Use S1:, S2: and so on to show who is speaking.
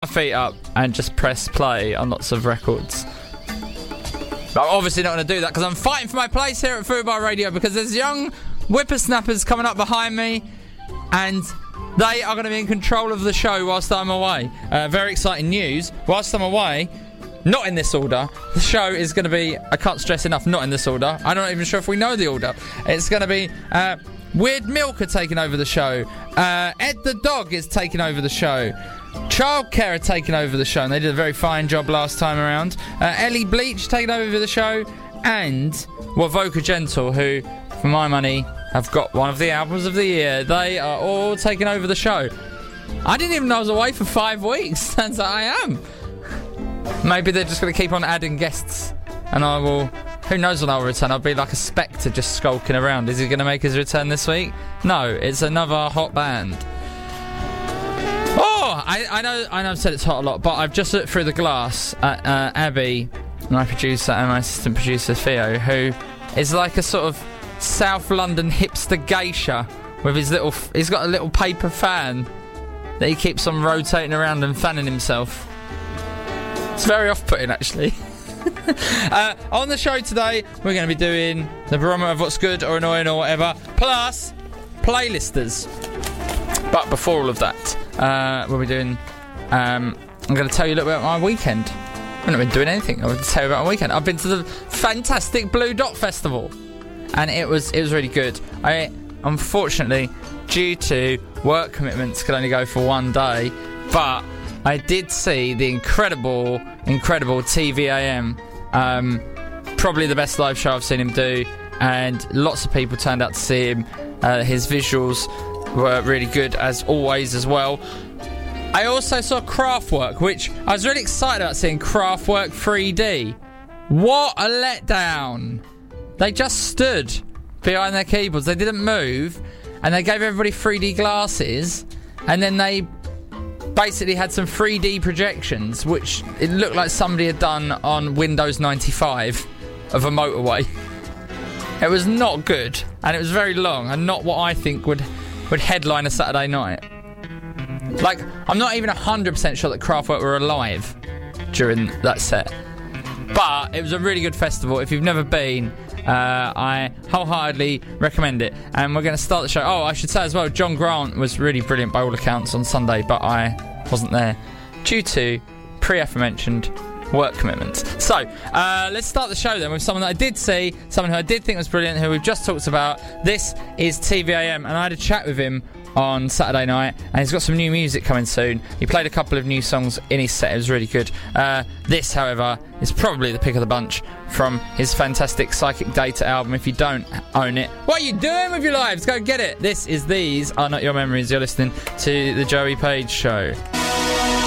S1: feet up and just press play on lots of records. But I'm obviously not going to do that because I'm fighting for my place here at Fubar Radio, because there's young whippersnappers coming up behind me and they are going to be in control of the show whilst I'm away. Very exciting news. Whilst I'm away, not in this order, the show is going to be, I can't stress enough, not in this order. I'm not even sure if we know the order. It's going to be Weird Milk are taking over the show. Ed the Dog is taking over the show. Childcare are taking over the show, and they did a very fine job last time around. Ellie Bleach taking over the show, and Wovoka Gentle, who, for my money, have got one of the albums of the year. They are all taking over the show. I didn't even know I was away for 5 weeks. Turns out I am. Maybe they're just going to keep on adding guests, and I will... Who knows when I'll return? I'll be like a spectre just skulking around. Is he going to make his return this week? No, it's another hot band. Oh, I know I've said it's hot a lot, but I've just looked through the glass at Abby, my producer, and my assistant producer Theo, who is like a sort of South London hipster geisha with his little... He's got a little paper fan that he keeps on rotating around and fanning himself. It's very off-putting, actually. On the show today, we're going to be doing the barometer of what's good or annoying or whatever, plus playlisters. But before all of that, we'll be doing... I'm going to tell you a little bit about my weekend. I've not been doing anything. I'm going to tell you about my weekend. I've been to the fantastic Blue Dot Festival, and it was really good. I, unfortunately, due to work commitments, could only go for one day, but I did see the incredible TVAM. Probably the best live show I've seen him do, and lots of people turned out to see him. His visuals were really good as always as well. I also saw Kraftwerk, which I was really excited about seeing Kraftwerk 3D. What a letdown. They just stood behind their keyboards. They didn't move, and they gave everybody 3D glasses, and then they basically had some 3D projections, which it looked like somebody had done on Windows 95 of a motorway. It was not good, and it was very long, and not what I think would headline a Saturday night. Like, I'm not even 100% sure that Kraftwerk were alive during that set. But it was a really good festival. If you've never been, I wholeheartedly recommend it. And we're going to start the show. Oh, I should say as well, John Grant was really brilliant by all accounts on Sunday, but I wasn't there due to pre-aforementioned work commitments. So, let's start the show then with someone that I did see, someone who I did think was brilliant, who we've just talked about. This is TVAM, and I had a chat with him on Saturday night, and he's got some new music coming soon. He played a couple of new songs in his set. It was really good. This, however, is probably the pick of the bunch from his fantastic Psychic Data album. If you don't own it, what are you doing with your lives? Go get it. This is These Are Not Your Memories. You're listening to The Joey Page Show.